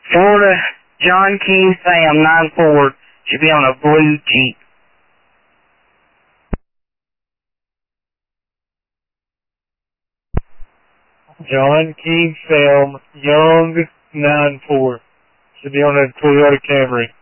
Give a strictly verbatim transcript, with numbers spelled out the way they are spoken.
Florida John King Sam nine four should be on a blue Jeep. John King Sam Young nine four should be on a Toyota Camry.